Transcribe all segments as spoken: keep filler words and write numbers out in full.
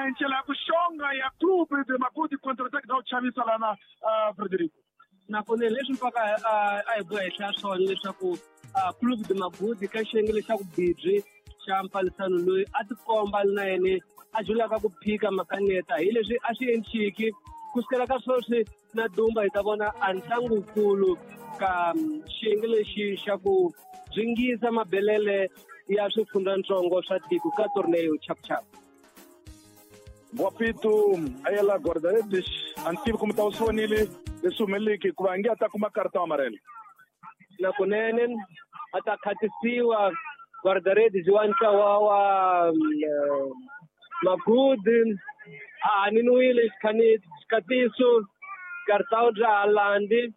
enchela kushonga ya clube de Maputo contra-ataque da Chavisa lá na uh, Frederico. nakone leswi mpaka a hi boha hi hlaya swona leswaku club de Maputo ka xiyenge xa ku bidri xa mpalisano loyi a tikomba na yene a julaka ku phika makaneta hi leswi a swi endliki kusukela ka sweswi na dumba hi ta vona a ntlangukulu ka xiyenge lexi xa ku bzingisa mabelele ya swifundzatsongo swa tiko ka torneio chapchap. Boapito ayela guardaredes antigo como estava suonile leswi humeleleke ku va nge ata kuma karata amarelo nakunene ata khatisiwa guardaredes wa ntlawa wa Maputo a niniwile xikatiso kartao bya halandi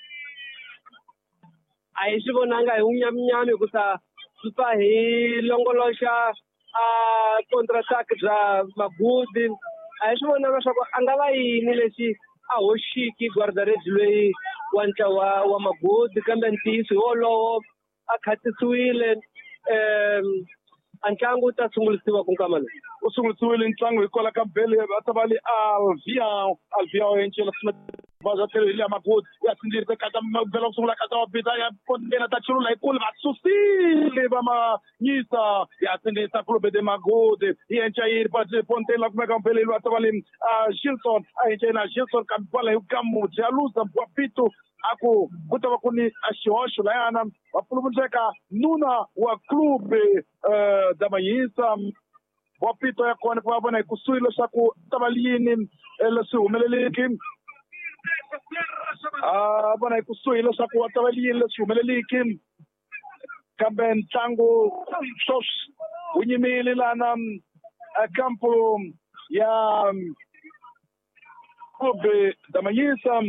a hi swi vonanga hi unyaminyami hikusa swi fa hi longoloxa a contract bya Maputo a hi swi vonanga leswaku a nga va yini lexi a hoxiki guardaredes loyi wa ntlawa wa Maputo kambe ntiyiso wolowo a khatisiwile um a ntlangu ta sungulisiwa ku nkama lowu u sungulisiwile ntlangu hikwalaho ka bele va ta va li alvian alvian encela vaza tele ya Maputo ya tsindzirisa kata bela ku sungula kata wa bita ya pondena ta chulula hikulu va susile va manyisa ya tsindzirisa club de Maputo ya encha yiri pa ponte la kumeka bele va ta va li Gilson a encha na Gilson ka bola hi kamu jaluza Boapito ako kuta va kuni a xihoxo layana va pfuluvundzeka nuna wa club da manyisa Boapito ya kona va vona hi kusuhi leswaku ta va yini leswi humeleleke a vona hi kusuhi leswaku wa ta va yini leswi humeleleke kambe ntlangu sweswi wu nyimile lana kampo ya club da manyisa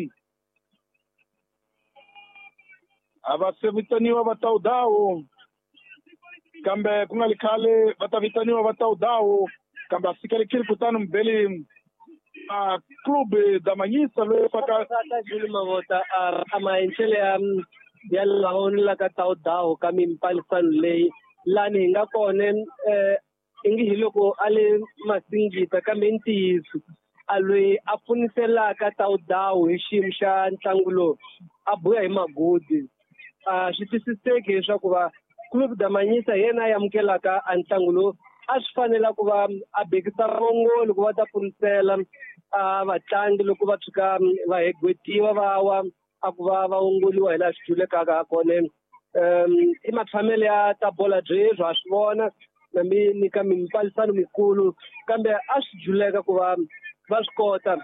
a va se vitaniwa va ta udawu kambe ku nga li khale va ta vitaniwa va ta udawu kambe a fikelekile kutani mbeli a club da manyisa loyi faka juli mavota a maendlelo ya ya lawoni la ka ta udawu ka mimpalisano leyi lani hi nga kona i ngi hi loko a le masingita kambe ntiyiso a loyi a pfuniselaka ta udawu hi xiyimo xa ntlangu lowu a buya hi Maputo a swi twisiseki leswaku va club da manyisa yena ya amukelaka a ntlangu lowu a swi fanela ku va a bekisa vongoli ku va ta pfunisela a vatlangi loko va tshuka va hegwetiwa va wa a ku va va ongoliwa hi laha swi julekaka ha kona um i matshamelo ya ta bola byebyo ha swi vona nambi ni ka mimpalisano mikulu kambe a swi juleka ku va va swi kota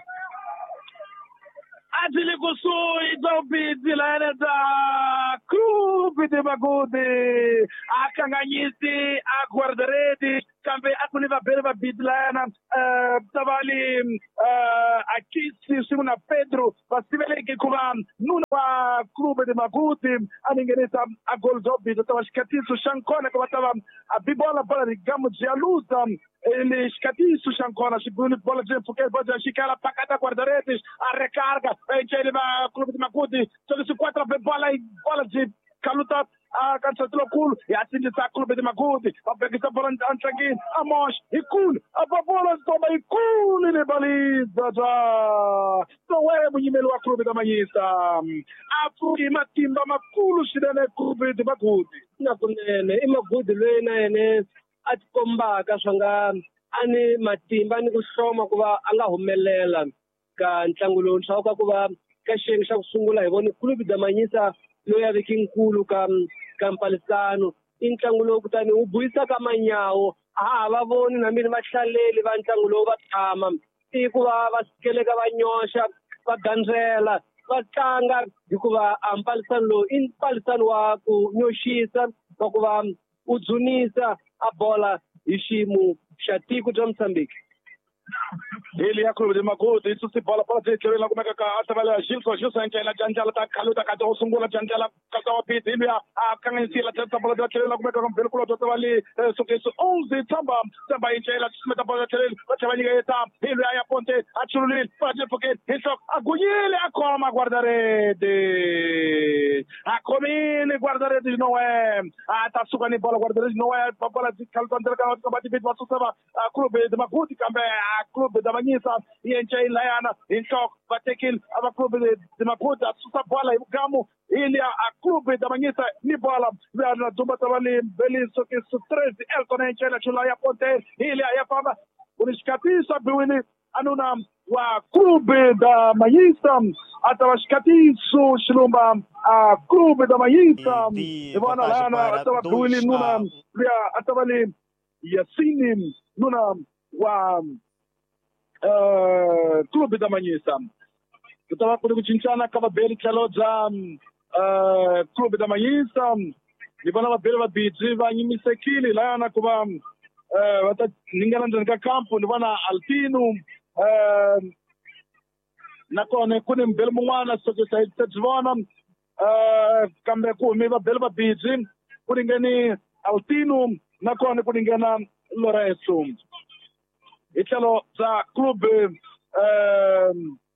a byi le kusuhi bya bidzi layana ta club de Maputo a kanganyisi a guardaredes kambe a kuni va bele va bidzi layana ta va li akisi swin'we na Pedro va siveleke ku va nuna wa club de Maputo a ni nghenisa a gol byo bidzi ta va xikatiso xa nkona ku va ta va a bibola bola rigamu byi ya luza ele xikatiso xa nkona xibuni bola byi pfukela bola byi xikala pakata guardaredes a recarga encele va club de Maputo sono si quattro per bola bola byi kaluta a kansati lokulu ya tsindisa club de Maputo va bekisa bola antlangini a mosh ikulu a va bola zomba ikulu ni baliza bya sowe munyimeli wa club de manyisa a pfuki matimba makulu swinene club de Maputo nakunene i Maputo loyi na yene a tikombaka swa nga a ni matimba ni ku hloma ku va a nga humelela ka ntlangu lowu swa ka ku va ka xiyenge xa ku sungula hi voni club da manyisa loyi a vekinkulu ka ka mpalisano i ntlangu lowu kutani wu buyisaka manyawu a ha va voni na mina vahlaleli va ntlangu lowu va tshama i ku va va sikeleka va nyoxa va gandzela va tlanga hikuva a mpalisano lowu i mpalisano wa ku nyoxisa wa ku va u dzunisa a bola hi xiyimo xa tiko bya Mozambique ele ya club de Maputo isso se bola bola de tlhelela ku meka ka a trabalha Gilson Gilson encela janjala ta khaluta ka to sungula janjala ka ta piti ele a kanganyisila ta bola de tlhelela ku meka ka mbelkulo to vali sukeso onze tamba tamba encela smeta bola tlhelela va chavanyika eta ele ya ponte a chululi pa de pocket hiso agunyele a koma guardarede a comine guardarede no é a ta suka ni bola guardarede no é bola de khaluta ndela ka ba de bit va susaba club de Maputo kambe a clube da Manyisa yencha ilayana intok batekil aba clube de Maputo susa bola Gamo ili a clube da Manyisa ni bola na tumba tabali beliso que su treze Elton yencha na chula ya ponte ili ya fama unishikatisa biwili anuna wa clube da Manyisa atawashikatisu shilumba a clube da Manyisa ibana lana atawa biwili nuna ya atawali Yasini nuna wa uh, clube da Manyisa tutawa kudu kuchinchana kama beli chalo za uh, clube da Manyisa ibana wa beli wa bidzi wa nyimisekili lana kuba uh, wata ningana njanika kampu ibana Altino uh, nakone kune mbeli mwana soke saidi tajwana uh, kambe kumiva beli wa bidzi kudingeni Altino nakone kudingena Lorenzo ichalo za clube uh,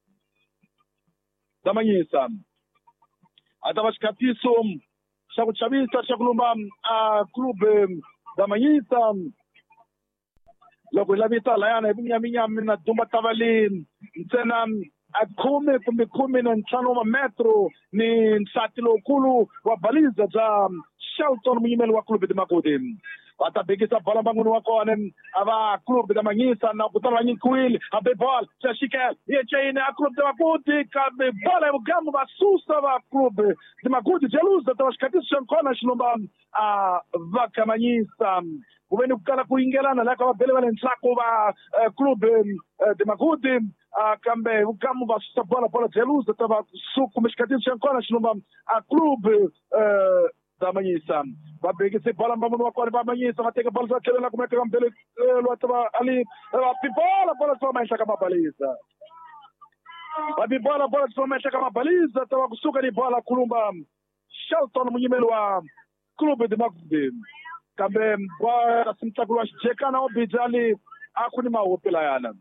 da Manyisa atawashikatiso shakuchabisa shakulumba a clube da Manyisa loko labita layana ibinya minya mina dumba tavali tena akome kumbi kumi na nchano wa metro ni nsatilo kulu wa baliza za Shelton Mnyimeli wa clube de Maputo watabigisa bola mbanguni wako anem aba clube da Manyisa na kutana nyinkwili abe ball cha shikel yeche ine a clube de Maputo kabe bola mgamu basusa wa clube de Maputo jeluza tawashikatisha nkona shilomba a vaka Manyisa kumeni kukala kuingelana laka wabele wale nchako wa clube de Maputo kambe mgamu basusa bola bola jeluza tawa suku mishikatisha nkona shilomba a clube da Manyisa babegise bola mbamunu wako ba Manyisa mateka bola za kele na kumeka mbele lwataba ali bibola bola za maisha kama baliza babibola bola za maisha kama baliza tawa kusuka ni bola kulumba Shelton Mnyimeli wa clube de Maputo kambe bwa simtakulwa jeka na obijali akuni maupi la yana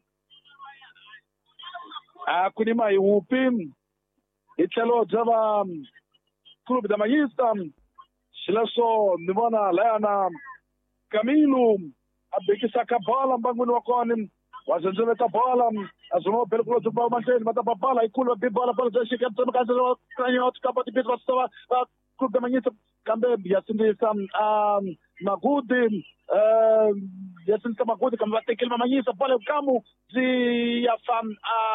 akuni maupi itelo java clube da Manyisa shilaso nimona layana Camilo abikisa kabala mbanguni wakoni wazenzele tabala azumo pelikulo tuba manteni mataba bala ikulu bibala bala zashika tsamakazo kanyo tukapati bitwa sawa clube da Manyisa kambe yasindi sam um Magudi uh yasindi sam Magudi kambe batekil Manyisa pale kamu zi ya fam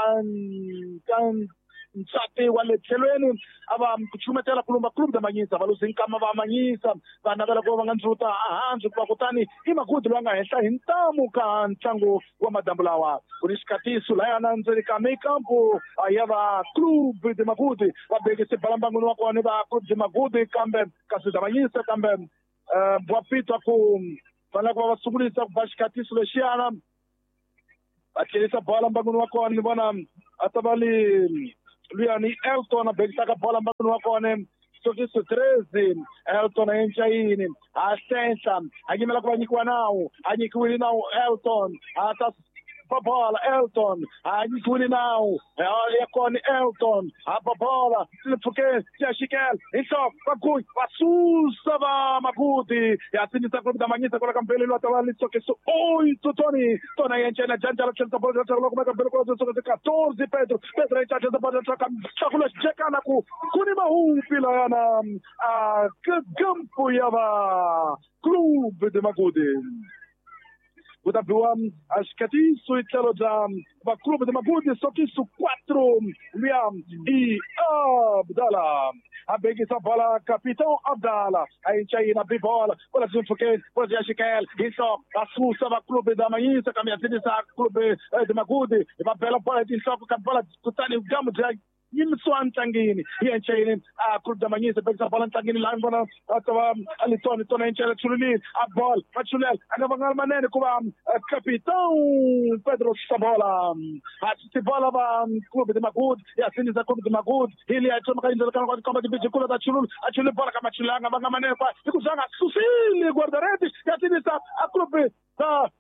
an kan nsate wale chelweni aba kuchumetela kulumba clube da Manyisa baluzinkama ba Manyisa banabela ko banganzuta ahanzu kwa kutani imakuti lwanga hesa hintamu ka ntsango wa madambulawa kunishikatisu layana nzeli kame kampo ayaba clube de Maputo babegese balambangu wako ne ba clube de Maputo kambe kasu da Manyisa kambe uh, bwapitwa ku fana kwa wasugulisa bashikatisu leshiana akilisa balambangu wako ni bwana atabali Luani Elton abegitaka bola mbanguni wako ne sokiso treze Elton enchaini asensa agimela kwa nyikwa nao anyikwili nao Elton ata bola Elton anyikwili nao yakoni Elton hapa bola silifuke ya shikel iso bakui basusa ba Maputo yasini sa clube da Manyisa kwa kampeli lo atawali sokiso oi tutoni tona yenchena janja la chenta bola chakula kwa kampeli kwa sokiso catorze Pedro Pedro enchacha da bola chakula cheka na ku kunima huu pila yana a gampo yava clube de Maputo Utabiwa ashikatisu itelo za ba clube de Maputo sokisu quatro Liam e Abdala abegisa bola capitão Abdala ainchai na bibola bola zunfuke bola yashikel isso asusa ba clube da Manyisa kamiyatini sa clube de Maputo ba bela bola disso ka bola kutani gamu Yimswan Tangini, Yanchain, a clube da Manyisa, Bexa Balantangini, Langona, Atawa, Alitoni, Tona, Enchela, Chulini, a ball, Machulel, and Avangal Manene, Kubam, Capitão Pedro Sabola, Atibola, Clube de Maputo, Yasin is a Clube de Maputo, Hilia, Tomaka, in the Combat Bichula, Chulul, Achule Bola, Machulanga, Bangamane, Kusanga, Susili, Guardaretti, Yasin is a Clube da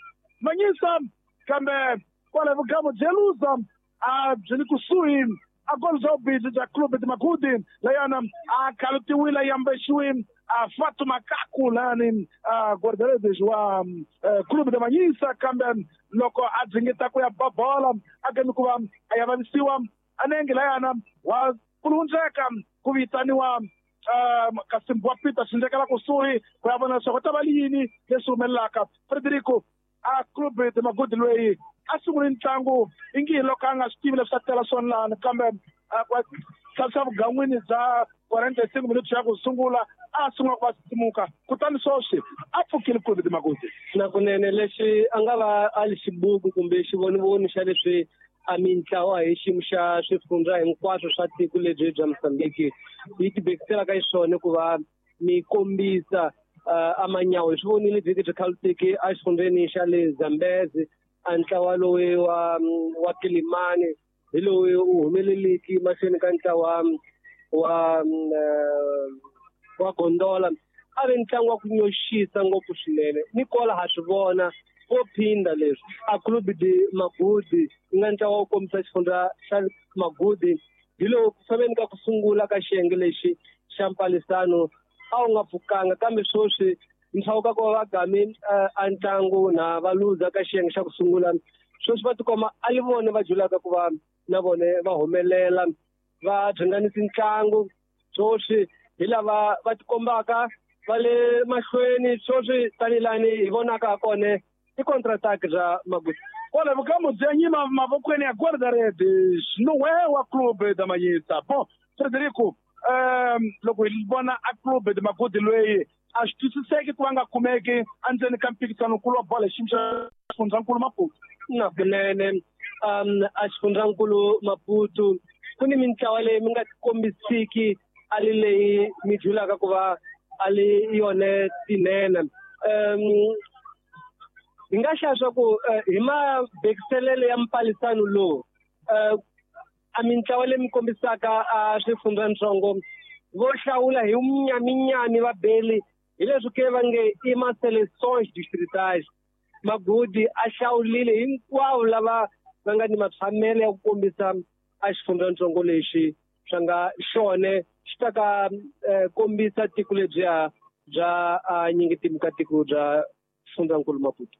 Manyisa, Kambe, Qual é o Gamo Jerusalem, a Jenikusui, a gol za ubidzi za clube de Magudi layana a kalutiwila yambeshiwi a Fatuma Kaku lani a guarda-redes wa clube de Manyisa kambe loko adzingita ku ya bola agani kuva ayavanisiwa anenge layana wa kulunzeka kuvitaniwa Kasimboa Peter sindekala kusuhi kwa yavona sokota balini lesu melaka Frederico a clube de Magudi lweyi asungula ntlangu ingi lokanga Steve Satela sonlana kambe kwa sasa gangwini za quarante e cinco minutos ya kusungula asungula kwa simuka kutani soshi apfukile clube de Magudi na kunene lexi angava alixibuku kumbe xivonivoni xa leswi a mintlawa hi xiyimo xa swifundza hinkwaswo swa tiko lebyi bya Mozambique yi tibekisela hi swona ku va mi kombisa a manyawu hi swi vonile vhiki byi khalutiki a xifundzeni xa le Zambezi a ntlawa lowu wa wa Kilimani hi lowu u humeleliki mahlweni ka ntlawa wa wa Gondola a ve ntlangu wa ku nyoxisa ngopfu swinene ni kola ha swi vona vo phinda leswi a clube de Magudi nga ntlawa wo kombisa xifundza xa Magudi hi lowu ku faneni ka ku sungula ka xiyenge lexi xa mpalisano a wu nga pfukanga kambe swoswi nhlawuka ko va gami a ntlangu na va luza ka xiyenge xa ku sungula sweswi va tikoma a li vone va julaka ku va na vone va humelela va dzinganisi ntlangu swoswi hi lava va tikombaka va le mahlweni swoswi tanilani hi vonaka ha kona i contrattack bya Magudi Olha, vamos dizer nyima mavokweni ya guarda-redes no é o clube da Manyisa. Bom, Frederico, um, loko hi vona a clube de Magudi lweyi a swi twisiseki ku va nga kumeki andzeni ka mpikisano nkulu wa bola hi xiyimo xa xifundzankulu Maputo na kunene um a xifundzankulu Maputo ku ni mitlawa leyi mi nga kombisiki a li leyi mi julaka ku va a li yone tinene um hi nga xa swa ku hi mabekiselele ya mpalisano lowu a mitlawa leyi mi kombisaka a swifundzatsongo vo hlawula hi munyaminyami va beli hi leswi ke va nge i ma-seleções distritais Magudi a hlawulile hinkwavo lava va nga ni matshamelo ya ku kombisa a xifundzatsongo lexi swa nga xone xi ta ka kombisa tiko lebyiya bya nyingetimi ka tiko bya xifundzankulu Maputo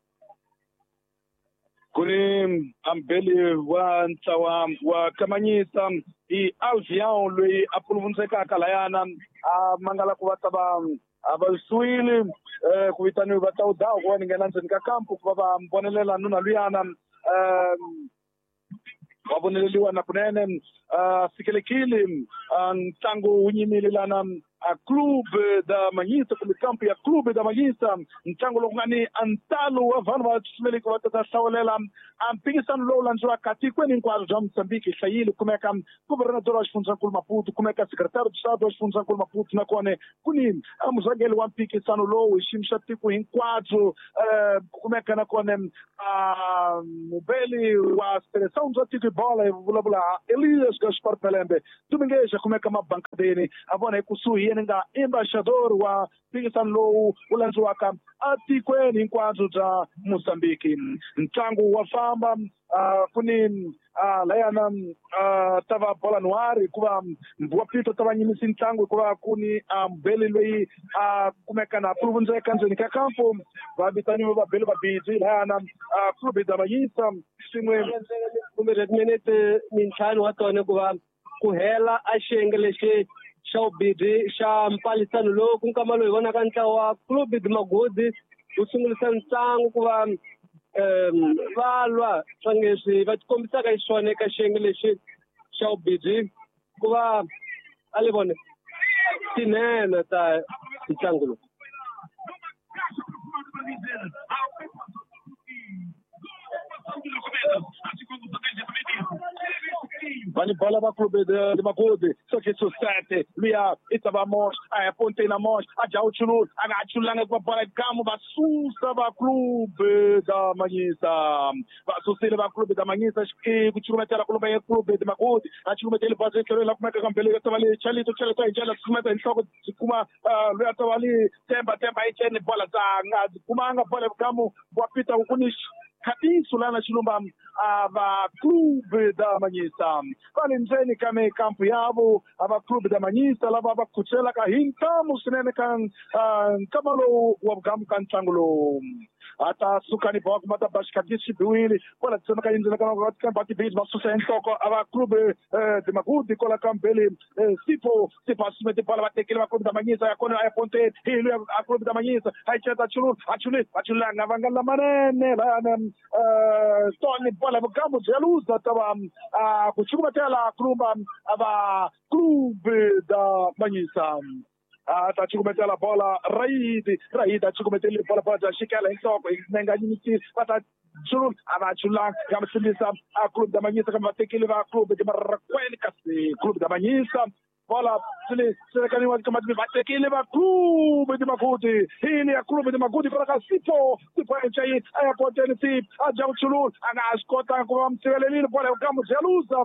kuni ambeli wa ntlawa wa Kamanyisa i Alvião lweyi a puluvundzekaka layana a mangala ku va ta va va suwile ku vitaniwa va ta udawu ku va ni nghena ndzeni ka kampu ku va va vonelela nuna luyana um va voneleliwa na kunene fikelekile ntlangu wu nyimile lana a clube da Manyisa kumbe kampu ya clube da Manyisa ntlangu loku nga ni ntalo wa vanhu va tsumeleki va ta hlawulela a mpikisano lowu landziwaka tikweni hinkwaro bya Mozambique hi hlayile kumeka guvernador wa xifundzankulu Maputo kumeka secretário de Estado wa xifundzankulu Maputo nakone ku ni muzangeli wa mpikisano lowu hi xiyimo xa tiko hinkwabyo kumeka nakone mubeli wa seleção bya tiko bola hi vulavula Elias Gaspar Pelembe Domingues kumeka mabankadeni a vona hi kusuhi nga embaixador wa mpikisano lowu wu landziwaka a tikweni hinkwabyo bya Mozambique ntlangu wa famba ku ni layana tava bola noir hikuva Mbuwa Pito tava nyimisi ntlangu hikuva ku ni mbeli loyi a kumeka na puluvundzeka ndzeni ka kampu va vitaniwe vabeli vabidzi layana clube da Manyisa swin'we kumbe minute mintlhanu wa tona ku va ku hela a xiyenge lexi xa ubidzi xa mpalisano lowu ku nkama lowu hi vonaka ntlawa wa clube de Magudi wu sungulisa ntlangu ku va um va lwa swa leswi va tikombisaka hi swona eka xiyenge lexi xa ubidzi ku va a li vone tinene ta ntlangu lowu Vani bola va clube de, de Magudi, só que sucede, Lia, itava mos, a ponte na mos, a jauchulu, a gachulanga com a bola de camo, va susta va clube da Manyisa, va susile va clube da Manyisa, que o time metera clube é clube de Magudi, a time metera base que lá como é que campele tava ali, chalito chalito aí, jala como é que toca kuma, Lia tava ali, temba temba aí tem bola da, kuma anga bola de camo, boa pita o kunish khabiso lana xilumba ava clube da Manyisa vale ndzeni ka mikampu yavo ava clube da Manyisa lava va khutselaka hi ntamu swinene ka nkama lowu wa vugamu ka ntlangu lowu ata sukani boko mata bashikadisi biwili kola tsema ka yindlela ka ka batibis masusa enhloko ava clube de Magudi kola kambeli sipo sipo asumete pala batekele va clube da Manyisa yakona aya ponte hilo a clube da Manyisa haicheta chulu achule achulanga vangala manene lana Tony pala vugamu jeluza tava kuchukumatela clube ava clube da Manyisa ata chikumetela bola raidi raidi achikumetela bola bola shikela insoko inganyiniki bata chulu ava chula kamsindisa a clube da Manyisa kama tekele va clube de Marakweli kasi clube da Manyisa bola sile sile kaniwa kama batekele va clube de Magudi hili ya clube de Magudi kwa kasipo sipo enchai aya potensi aja chulu ana askota kwa mtselelini bola kama jeluza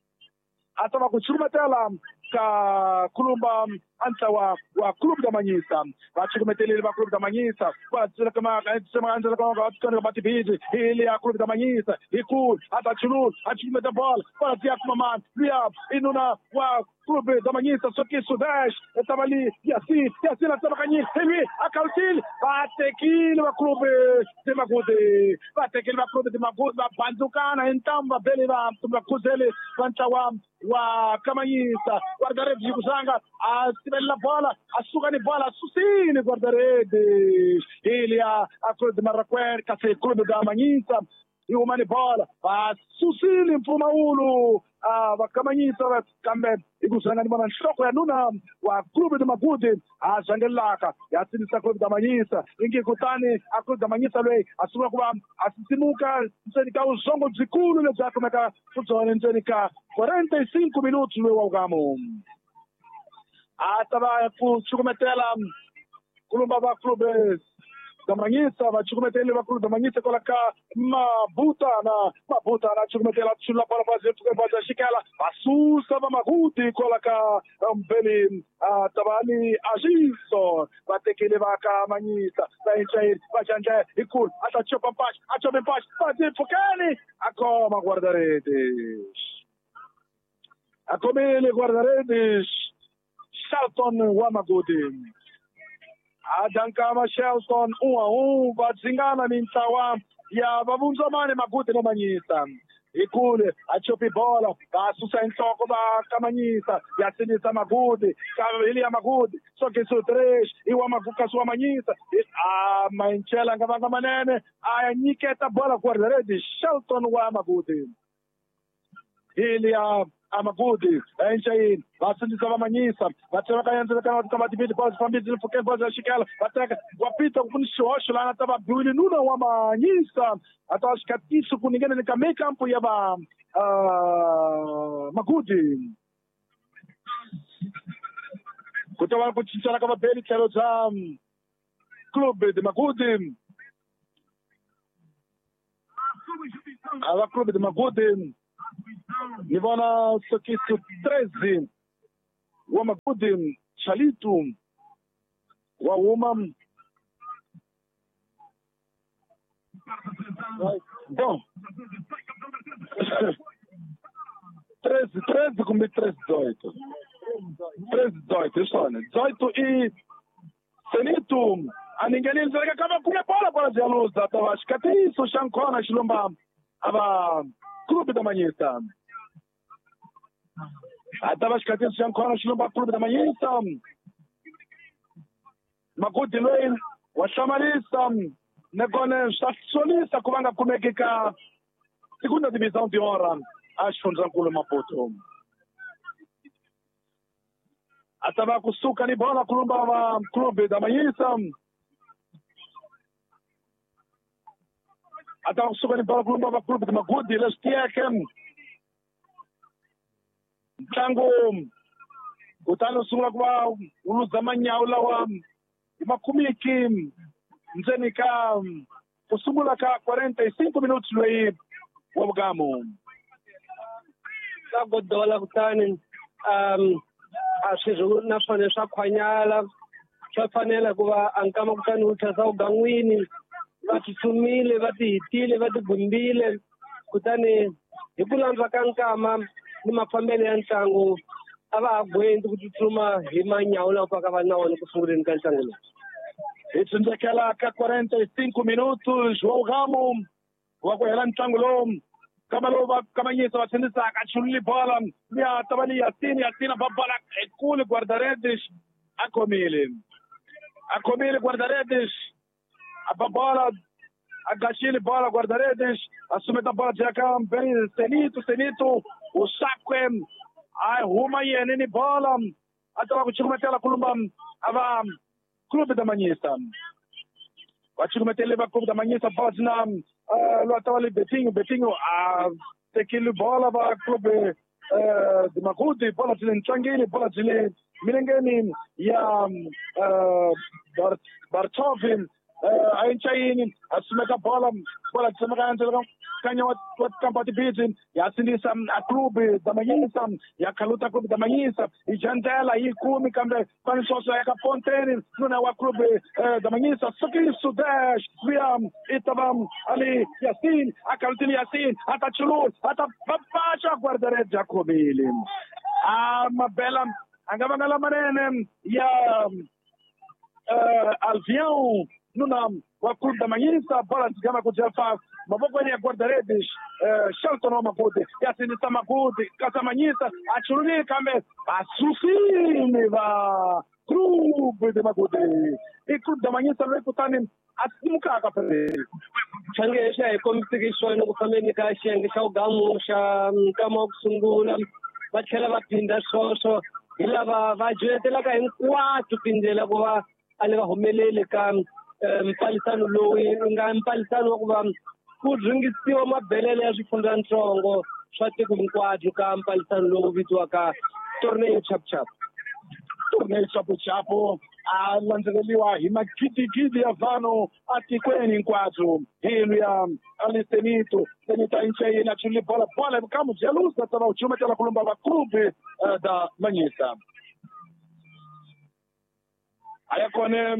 ata va kuchukumetela ka kulumba anta wa wa clube da Manyisa vachikumetelele va clube da Manyisa vatsela kama sema anza kama vatsana batibidi ile ya clube da Manyisa ikul hata chulu achikumeta ball para tia mama pia inuna wa clube da Manyisa soki sudash tabali yasi yasi na tabakani hivi akautil batekile va clube de Magudi batekile va clube de Magudi banzukana entamba bele va tumakuzele vantawa wa Kamanyisa guardaredi kusanga asibella bola asukani bola susini guardaredi ilia a clube de Marakweli kasi clube da Manyisa iumani bola asusini mfuma ulu va Kamanyisa kambe ikusanga ni mwana nhloko ya nuna wa clube de Magudi azangelaka yasinisa clube da Manyisa ingi kutani a clube da Manyisa lwe asuka kuba asisimuka ntseni ka uzongo dzikulu le byakumeka kudzone ntseni ka quarenta e cinco minutos lwe wa ugamu atava kuchukumetela kulumba va clube da Manyisa vachukumetele va clube da Manyisa kolaka mabuta na mabuta na chukumetela chula bola baze tukabaza shikala vasusa va Magudi kolaka mbeli tabani ajiso vatekele va ka Manyisa va enchai va chanja ikul atachopa pash achope pash baze fukani akoma guardaredi akomele guardaredi Shelton wa Magudi adankama Shelton um a um vadzingana ni ntlawa ya vavundzamani Magudi na Manyisa ikule achopi bola vasusa enhloko va Kamanyisa yasinisa Magudi kavili ya Magudi soke so tres iwa mavukaso wa Manyisa a mainchela ngavanga manene ayanyiketa bola guardaredi Shelton wa Magudi ili ya Magudi enchai vasinisa va Manyisa vatsema kayenza kana kama tibidi bola fambizi lifukeni bola shikela vateka wapita kuni shosho lana tava biwili nuna wa Manyisa ata shikatisu kuningene nika mekampu ya va Magudi kutawa kuchichana kama beli kero za clube de Magudi ava clube de Magudi nivona sokisu treze wa Magudi Chalitu wa uma bom treze treze com treze dezoito treze dezoito isso né dezoito e Senito a ninguém nzega kama kume bola bola de luz ata acho que até isso shankona shilomba aba clube da Manyisa ata acho que até isso shankona shilomba clube da Manyisa Magudi loin washamalisa negone stacionista kuvanga kumekeka segunda divisão de honra axifundzankulu Maputo atava kusuka ni bola kulumba va clube da Manyisa atava kusuka ni bola kulumba va clube de Magudi lestieken ntlangu utano sungula kuva uluza manyawu lawa makumiki ndzeni ka kusungula ka quarenta e cinco minutos lweyi wa vugamu ka godola kutani um a swilo na swona swa khwanyala swa fanela ku va ankama kutani u thasa ugan'wini va tsutsumile va ti hitile va ti gumbile kutani hi ku landza ka nkama ni mafambelo ya ntlangu a va ha gwendi ku tsutsuma hi manyawu lawa paka va na wona ku sunguleni ka ntlangu lowu. Hi tsundzekela ka quarenta e cinco minutos João Ramos wa ku hela ntlangu lowu kama lowu va kavanyisa va tshindisaka a chululi bola liya ta va ni Yasin Yasin a ba bola ekule Guardaredes a khomile a khomile Guardaredes a ba bola a gachile bola Guardaredes a sumeta bola já cá bem Senito Senito o Sakwe a huma yene ni bola a tava kuchukumetela kulumba ava clube da Manhissa vachukumetele va clube da Manhissa bola na lo tava ali Betinho Betinho a tekile bola va clube de Makuti bola zile nchangini bola zile milengeni ya Bartovin a enchaini a sumeka bola bola tsemeka ntsela kanya wa kampati bidin ya sindisa a clube da Manhissa ya kaluta clube da Manhissa ijandela ikumi kambe kwani soso ya Fontaine nuna wa clube da Manhissa soki sudash via itabam ali Yasin akalutini Yasin atachulu atapapasha Guardaredes Jacobili a mabela angavangala manene ya Alvião nuna wa clube da Manhissa bola kama kujafa maboko ya Guardaredes Shelton wa Makuti Yasin Makuti kasa Manhissa achuruni kambe asusini va clube de Makuti e clube da Manhissa leo kutani asimuka akapele change xa hi komisikiso no ku fambeni ka xiyenge xa ugamu xa nkama wa ku sungula va tlhela va phinda swoswo hi lava va joyetelaka hinkwato tindlela ku va a ni va humeleli ka mpalisano lowu nga mpalisano wa ku va ku ringisiwa mabelele ya swifundzatsongo swa tiko hinkwato ka mpalisano lowu vitiwaka torneio chap-chap. Torneio chapo-chapo a landzeleriwa hi magidigidi ya vanhu atikweni hinkwato hilo ya alisenito senita inchayini achuli bola bola kama jelusa tava uchumetela kulumba va clube da Manhissa ayakone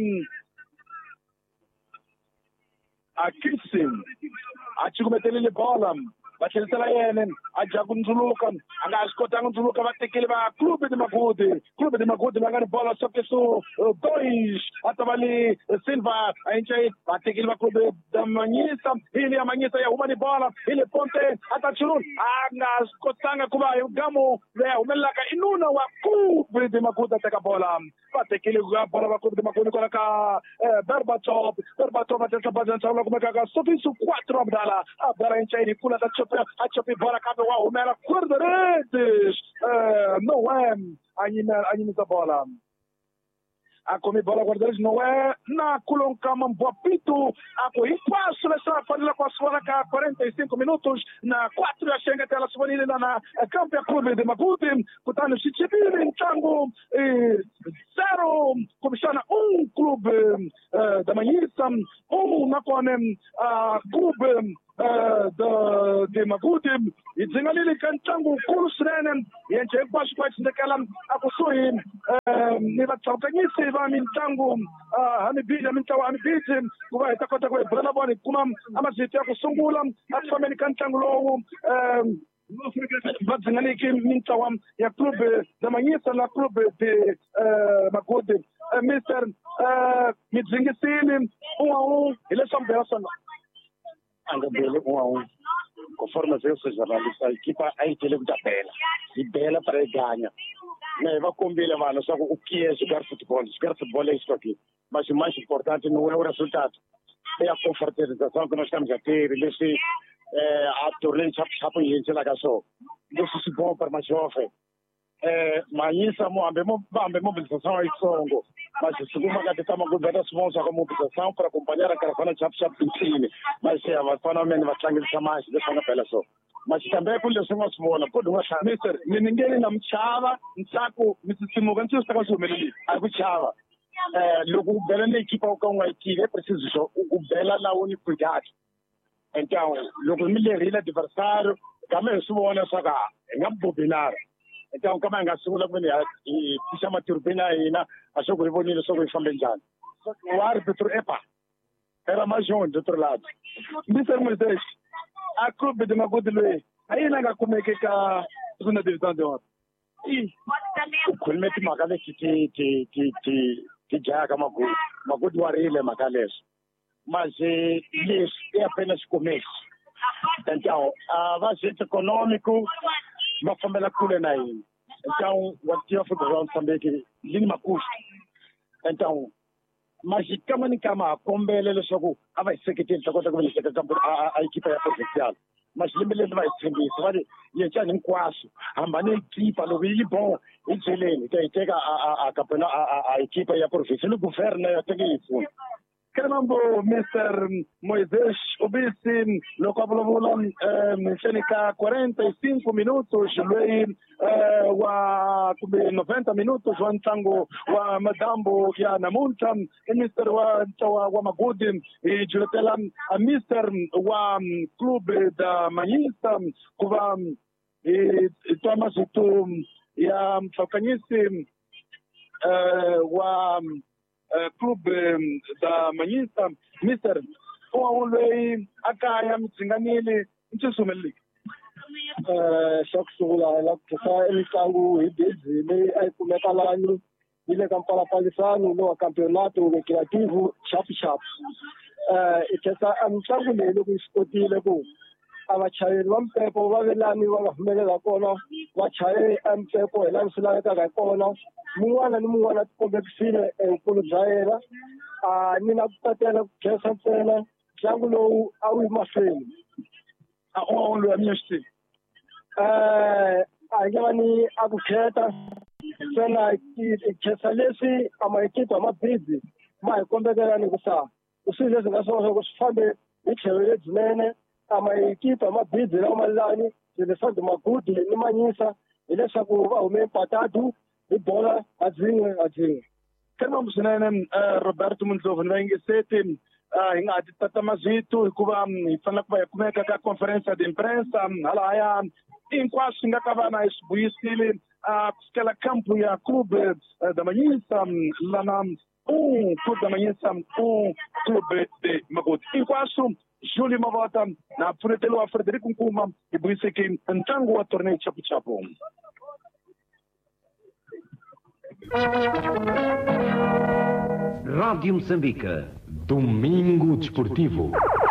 a Kissim achikumetelele bola vachelisela yene aja kundzuluka anga ascota kundzuluka vatekeli va clube de Makuti clube de Makuti va nga ni bola só que so dois atavali Silva a gente vatekeli va clube da Manhissa ile ya Manhissa ya huma ni bola ile ponte atachurun anga ascotanga kuba gamo le umelaka inuna wa clube de Makuti ataka bola vatekeli va bola va clube de Makuti kwa ka Berbatov Berbatov ataka bola tsala kumeka ka sofisu quatro Abdala Abdala inchini kula ta a chopi bola kabe wa umela Guardaredes não é a nyimiza bola a come bola Guardaredes não é na kama mbwapito ako ipasso nessa panela com a sua ka quarenta e cinco minutos na quatro ya shenga tela subanile na campo ya clube de Makuti kutano sichibili nchangu zero komishana um clube da Manhissa um na kone clube da de Makuti idzingalili kanchangu kurusrenen yenche bashi kwa tsindekala akusui ni vatsakanyisi va mitlangu hanibili mintawa hanibili kuva itakota ku brana boni kuma amaziti ya kusungula atfameni kanchangu lowu vadzingaliki mintawa ya clube da Manhissa na clube de Makuti mister midzingisini um a um ile sambela sana anga bele um a um conforme eu sou jornalista a equipa aí tele da bela e bela para ganhar né vai combinar mano só o que é jogar futebol jogar futebol é isso aqui mas o mais importante não é o resultado é a confraternização que nós estamos a ter nesse a torneio chap-chap e gente lá só isso é bom para mais jovem Manhissa mo ambemo ambe mobilização aí songo mas se uma que estamos com várias mãos a mobilização para acompanhar a caravana chap-chap em cima mas é vai fenômeno vai tranquilizar mais deixa na pela só mas também por isso nós vamos pode uma mister ninguém na mchava msako msisimuka ntio sitaka kumeleli akuchava eh logo bela na equipa o cão aqui é preciso o bela lá o cuidado então logo me lerila adversário kama suona saka ngabobinar então kama ngasungula kwini isha maturbina ina asho kulibonile soko ifambe njani o árbitro epa era mais um do outro lado. mister Moisés, a clube de Magude Lui, aí não como é que é a segunda divisão de ontem? E o Kulmeti Magale que que que que que que jaga Magude, Magude Warile Magales. Mas eh, isso é apenas começo. Então, a base econômico vai fazer a cura na ilha. Então, o que eu fui para também que lima custo. Então, mas se cama nem cama, como ele ele só o a vai ser que tem só quando ele chega a a equipe é potencial. Mas ele ele vai ser isso, vai e já nem quase. A maneira equipe lo vi bom, excelente. Que chega a a a campeonato a a equipe é profissional, o governo é tem isso. Kanambo mister Moisés Obisi Lokabulabula mchenika quarenta e cinco minutos lui wa kumi noventa minutos wa ntango wa madambo ya Namunta mister wa wa, wa Magudi ijuletela mister wa club da Manyisa kuva Thomas tu ya mfakanyisi wa Uh, club um, da Manyisa mister Owanlei akaya mtsinganile ntsumeli eh sokusula la kusa emitlangu ibizile ayikumeka lani ile kampala palisano no campeonato recreativo sharp sharp eh ithetha amtlangu lelo kuyispotile ku abachayeli bampepo babelani bangavumelela kona bachayeli ampepo elansilaleka ka kona mun'wana ni mun'wana tikombekisile enkulu bya yena a ni na ku tatela ku khesa ntsena ntlangu lowu a wu mahlweni a onlo ya myesti eh a nge ni a ku kheta ntsena khesa leswi a maekipa mabizi ma hi kombekela ni ku sa uswi leswi nga swona ku swi fambe hi tlhelo lebyinene a maekipa mabizi lawa malani Sibesandi Magudi ni Manyisa hileswaku va hume patatu ibola adzinge adzinge kama msinene Roberto Mundlovu na ingeseti hi nga ti tata mazito hikuva hi fanele ku va hi kumeka ka conference de imprensa hala haya hinkwaswo swi nga ka vana hi swi vuyisile ku fikela kampu ya club da Manyisa lana um club da Manyisa um club de Magudi hinkwaswo Júlio Mavota na pfunetelo wa Frederico Nkuma hi vuyiseke ntlangu wa torneio chapu chapu. Rádio Moçambique, Domingo Desportivo.